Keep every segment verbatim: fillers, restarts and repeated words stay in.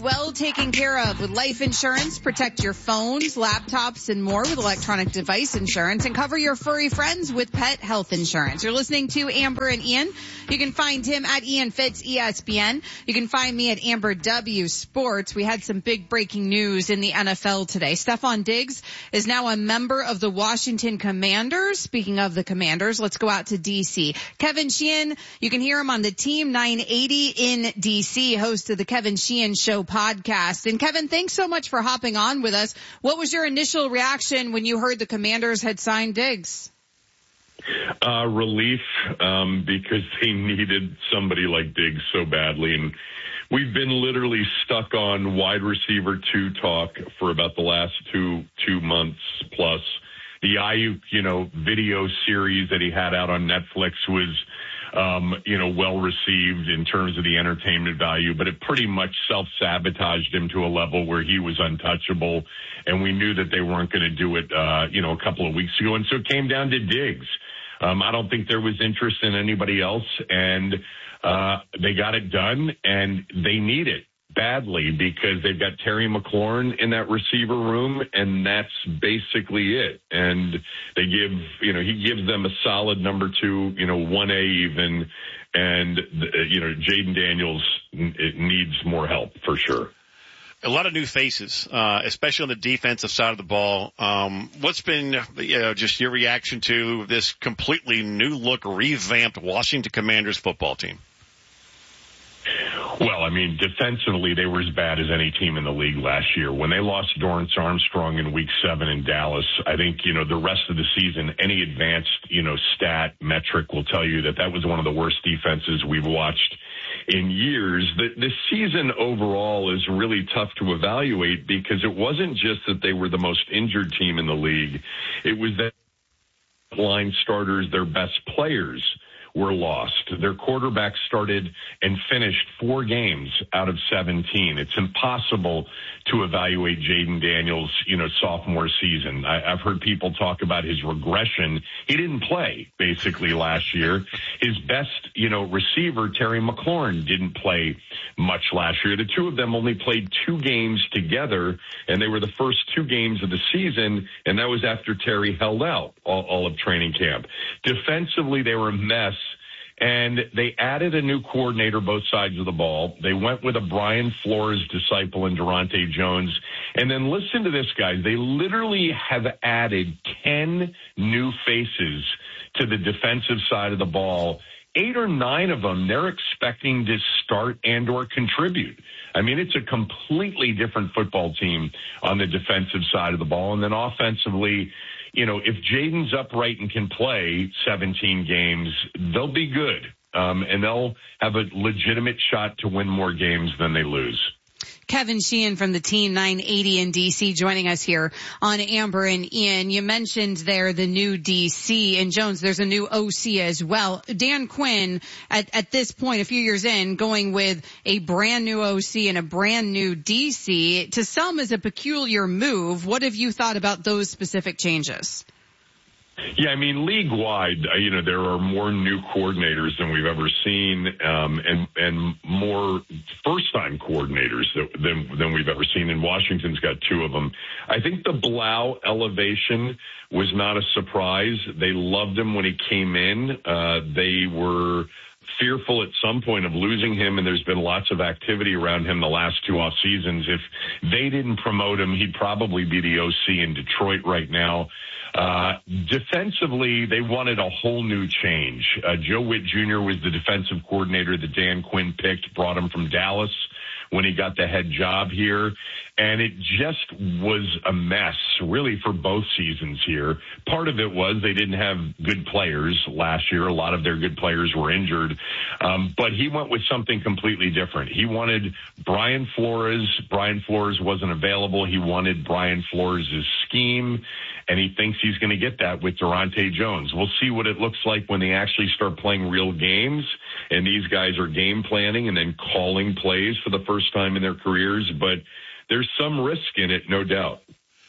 well taken care of with life insurance. Protect your phones, laptops, and more with electronic device insurance, and cover your furry friends with pet health insurance. You're listening to Amber and Ian. You can find him at Ian Fitz E S P N. You can find me at Amber W Sports. We had some big breaking news in the N F L today. Stephon Diggs is now a member of the Washington Commanders. Speaking of the Commanders, let's go out to D C. Kevin Sheehan, you can hear him on the Team nine eighty in D C, host of the Kevin Sheehan Show podcast. And Kevin, thanks so much for hopping on with us. What was your initial reaction when you heard the Commanders had signed Diggs? Uh, relief, um, because they needed somebody like Diggs so badly. And we've been literally stuck on wide receiver two talk for about the last two, two months plus. The Ayuk, you know, video series that he had out on Netflix was, um, you know, well received in terms of the entertainment value, but it pretty much self-sabotaged him to a level where he was untouchable. And we knew that they weren't going to do it, uh, you know, a couple of weeks ago. And so it came down to Diggs. Um, I don't think there was interest in anybody else, and uh, they got it done, and they need it badly because they've got Terry McLaurin in that receiver room, and that's basically it. And they give, you know, he gives them a solid number two, you know, one A even, and, you know, Jaden Daniels it needs more help for sure. A lot of new faces, uh, especially on the defensive side of the ball. Um, what's been, you know, just your reaction to this completely new look, revamped Washington Commanders football team? Well, I mean, defensively, they were as bad as any team in the league last year. When they lost Dorrance Armstrong in week seven in Dallas, I think, you know, the rest of the season, any advanced, you know, stat metric will tell you that that was one of the worst defenses we've watched in years. The, the season overall is really tough to evaluate because it wasn't just that they were the most injured team in the league. It was that line starters, their best players, were lost. Their quarterback started and finished four games out of seventeen. It's impossible to evaluate Jaden Daniels, you know, sophomore season. I, I've heard people talk about his regression. He didn't play basically last year. His best, you know, receiver, Terry McLaurin, didn't play much last year. The two of them only played two games together, and they were the first two games of the season, and that was after Terry held out all, all of training camp. Defensively, they were a mess. And they added a new coordinator both sides of the ball. They went with a Brian Flores disciple in Durante Jones. And then listen to this, guys. They literally have added ten new faces to the defensive side of the ball. Eight or nine of them, they're expecting to start and or contribute. I mean, it's a completely different football team on the defensive side of the ball. And then offensively, you know, if Jaden's upright and can play seventeen games, they'll be good. Um, and they'll have a legitimate shot to win more games than they lose. Kevin Sheehan from the Team nine eighty in D C joining us here on Amber and Ian. You mentioned there the new D C and Jones. There's a new O C as well. Dan Quinn, at, at this point, a few years in, going with a brand new O C and a brand new D C, to some is a peculiar move. What have you thought about those specific changes? Yeah, I mean, league-wide, you know, there are more new coordinators than we've ever seen, um, and and more first-time coordinators than than we've ever seen. And Washington's got two of them. I think the Blau elevation was not a surprise. They loved him when he came in. Uh, they were fearful at some point of losing him, and there's been lots of activity around him the last two off seasons. If they didn't promote him, he'd probably be the O C in Detroit right now. Uh, defensively, they wanted a whole new change. Uh, Joe Witt Junior was the defensive coordinator that Dan Quinn picked, brought him from Dallas when he got the head job here. And it just was a mess, really, for both seasons here. Part of it was they didn't have good players last year. A lot of their good players were injured. Um, but he went with something completely different. He wanted Brian Flores. Brian Flores wasn't available. He wanted Brian Flores' scheme, and he thinks he's going to get that with Durante Jones. We'll see what it looks like when they actually start playing real games, and these guys are game planning and then calling plays for the first time in their careers. But there's some risk in it, no doubt.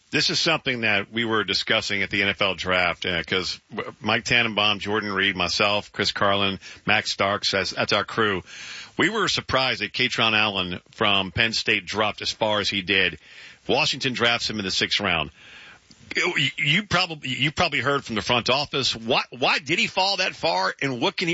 This is something that we were discussing at the N F L draft because uh, Mike Tannenbaum, Jordan Reed, myself, Chris Carlin, Max Starks, that's, that's our crew. We were surprised that Katron Allen from Penn State dropped as far as he did. Washington drafts him in the sixth round. You, you probably you probably heard from the front office. Why why did he fall that far, and what can he